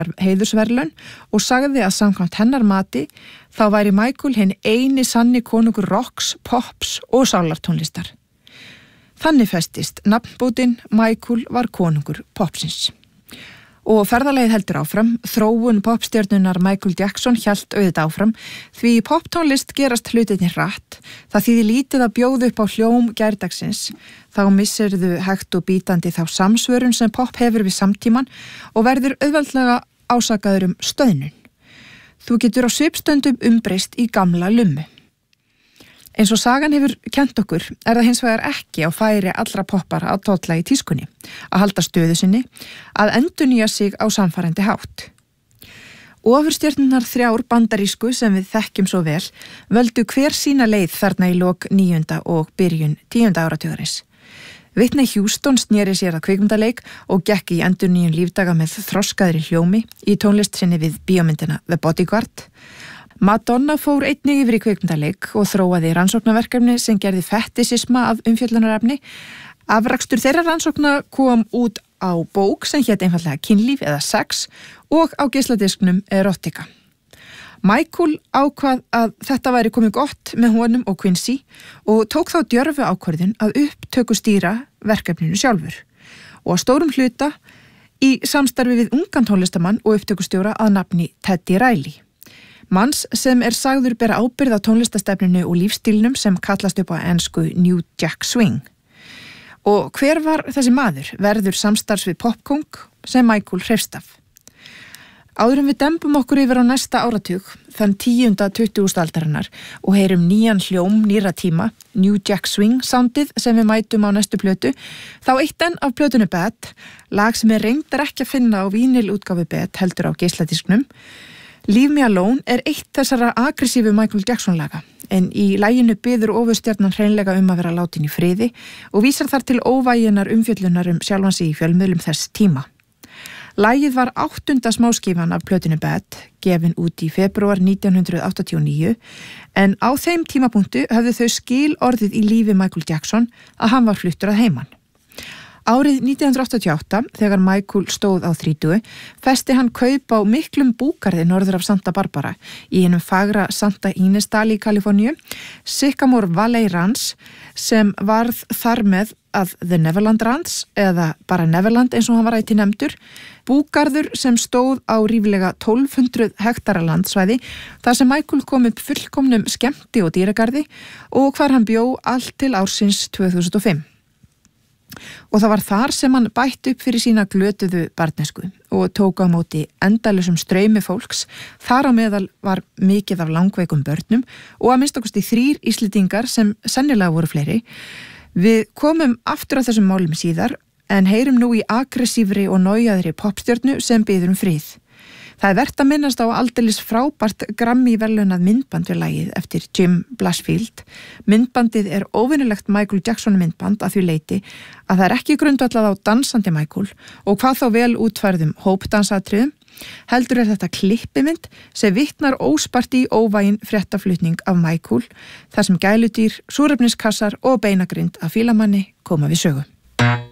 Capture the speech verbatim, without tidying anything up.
heiðursverðlaun og sagði að samkvæmt hennar mati þá væri Michael hinn eini sanni konungur rocks, pops og sálartónlistar. Þannig festist nafnbótin Michael var konungur popsins. Og ferðalagið heldur áfram, þróun popstjörnunar Michael Jackson hélt auðvitað áfram því í poptónlist gerast hlutirnir hratt. Það þýðir lítið að bjóða upp á hljóm gærdagsins. Þá missirðu hægt og bítandi þá samsvörun sem pop hefur við samtíman og verður auðveldlega ásakaður um stöðnun. Þú getur á svipstöndum umbreyst í gamla lummu. Eins og sagan hefur kennt okkur er það hins vegar ekki á færi allra poppara að tolla í tískunni, að halda stöðu sinni, að endurnýja sig á samfærandi hátt. Ofurstjörnurnar þrjár bandarísku sem við þekkjum svo vel völdu hver sína leið þarna í lok níunda og byrjun tíunda áratugarins. Whitney Houston sneri sér að kvikmyndaleik og gekk í endurnýjun lífdaga með þroskaðri hljómi í tónlist sinni við bíómyndina The Bodyguard. Madonna fór einnig yfir í kvikmyndaleik og þróaði rannsóknarverkefni sem gerði fetisisma af umfjöllunarefni. Afrakstur þeirra rannsókna kom út á bók sem hét einfallega Kynlíf eða sex og á geisladisknum Erotica. Michael ákvað að þetta væri komið gott með honum og Quincy og tók þá djörfu ákvörðun að upptökustýra verkefninu sjálfur og að stórum hluta í samstarfi við ungan tónlistamann og upptökustjóra að nafni Teddy Riley. Manns sem er sagður bera ábyrgð á tónlistastefninu og lífstílnum sem kallast upp á ensku New Jack Swing. Og hver var þessi maður verður samstarfs við popkóng sem Michael hreifst af? Áður en við dembum okkur yfir á næsta áratug, þann tíunda tuttugasta aldarinnar og heyrum nýjan hljóm nýra tíma, New Jack Swing soundið sem við mætum á næstu plötu, þá eitt enn af plötunni Bad, lag sem er reyndar ekki að finna á vínilútgáfu Bad heldur á geisladisknum. Leave Me Alone er eitt þessara aggressífu Michael Jackson laga, en í laginu biður ofurstjarnan hreinlega um að vera látin í friði og vísar þar til óvæginar umfjöllunar um sjálfan sig í fjölmiðlum þess tíma. Lagið var áttunda smáskífan af plötunni Bad, gefin út í febrúar nítján hundruð áttatíu og níu, en á þeim tímapunktu höfðu þau skil orðið í lífi Michael Jackson að hann var fluttur að heiman. Árið nítján hundruð áttatíu og átta, þegar Michael stóð á þrítugu, festi hann kaup á miklum búgarði norður af Santa Barbara í hinum fagra Santa Ynez-dal í Kaliforníu, Sycamore Valley Ranch, sem varð þar með að The Neverland Ranch, eða bara Neverland eins og hann var ætti nefndur, búgarður sem stóð á ríflega tólf hundruð hektara landsvæði, þar sem Michael kom upp fullkomnum skemmti og dýragarði og hvar hann bjó allt til ársins tvö þúsund og fimm. Og það var þar sem hann bætt upp fyrir sína glötuðu barnesku og tók á móti endalusum straumi fólks. Þar á meðal var mikið af langveikum börnum og að minnstakosti þrír Íslendingar sem sennilega voru fleiri. Við komum aftur að þessum málum síðar en heyrum nú í aggressívri og nájaðri popstjörnu sem biður um frið. Það er vert að minnast á aldeilis frábært Grammy-verðlaunað myndband við lagið eftir Jim Blasfield. Myndbandið er óvinnulegt Michael Jackson myndband að því leyti að það er ekki grundvallað á dansandi Michael og hvað þá vel útfærðum hópdansatriðum. Heldur er þetta klippimynd sem vitnar óspart í óvægin fréttaflutning af Michael þar sem gæludýr, súrefniskassar og beinagrind af fílamanni koma við sögu.